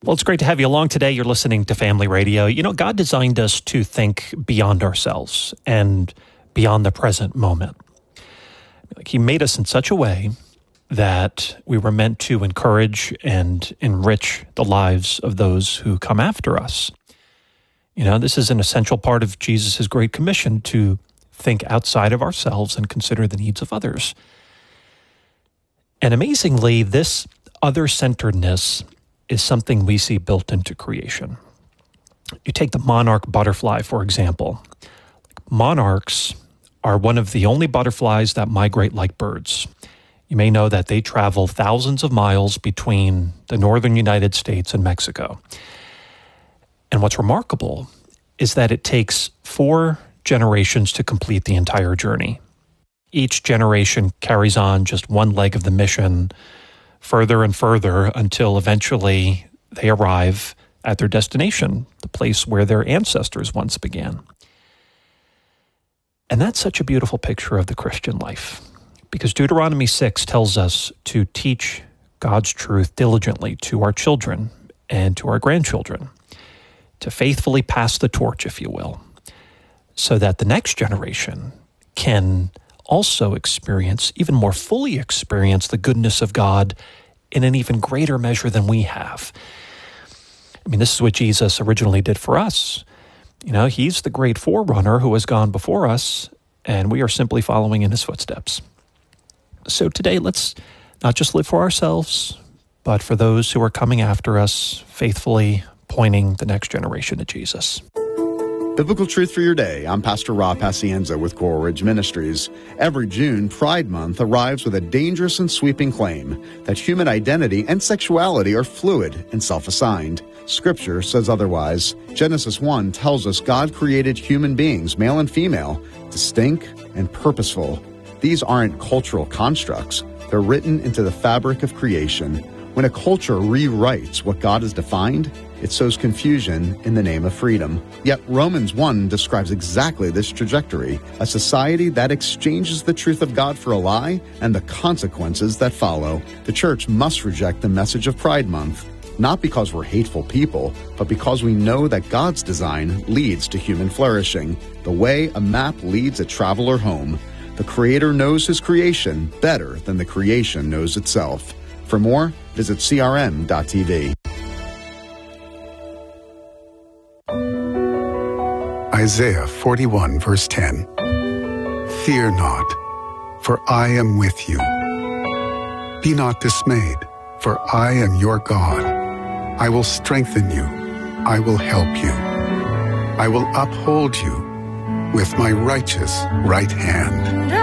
Well, it's great to have you along today. You're listening to Family Radio. You know, God designed us to think beyond ourselves and beyond the present moment. He made us in such a way that we were meant to encourage and enrich the lives of those who come after us. You know, this is an essential part of Jesus' Great Commission, to think outside of ourselves and consider the needs of others. And amazingly, this other-centeredness is something we see built into creation. You take the monarch butterfly, for example. Monarchs are one of the only butterflies that migrate like birds. You may know that they travel thousands of miles between the northern United States and Mexico. And what's remarkable is that it takes 4 generations to complete the entire journey. Each generation carries on just one leg of the mission, further and further, until eventually they arrive at their destination, the place where their ancestors once began. And that's such a beautiful picture of the Christian life, because Deuteronomy 6 tells us to teach God's truth diligently to our children and to our grandchildren, to faithfully pass the torch, if you will, so that the next generation can also experience, even more fully experience, the goodness of God in an even greater measure than we have. I mean, this is what Jesus originally did for us. You know, he's the great forerunner who has gone before us, and we are simply following in his footsteps. So today, let's not just live for ourselves, but for those who are coming after us, faithfully pointing the next generation to Jesus. Biblical Truth for Your Day. I'm Pastor Rob Pacienza with Coral Ridge Ministries. Every June, Pride Month arrives with a dangerous and sweeping claim that human identity and sexuality are fluid and self-assigned. Scripture says otherwise. Genesis 1 tells us God created human beings, male and female, distinct and purposeful. These aren't cultural constructs. They're written into the fabric of creation. When a culture rewrites what God has defined, it sows confusion in the name of freedom. Yet Romans 1 describes exactly this trajectory, a society that exchanges the truth of God for a lie and the consequences that follow. The church must reject the message of Pride Month, not because we're hateful people, but because we know that God's design leads to human flourishing, the way a map leads a traveler home. The Creator knows His creation better than the creation knows itself. For more, visit crm.tv. Isaiah 41, verse 10. Fear not, for I am with you. Be not dismayed, for I am your God. I will strengthen you. I will help you. I will uphold you with my righteous right hand.